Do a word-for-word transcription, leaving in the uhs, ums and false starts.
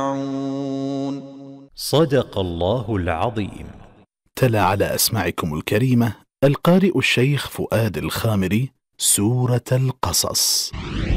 صدق الله العظيم. تلا على أسماعكم الكريمة القارئ الشيخ فؤاد الخامري سورة القصص.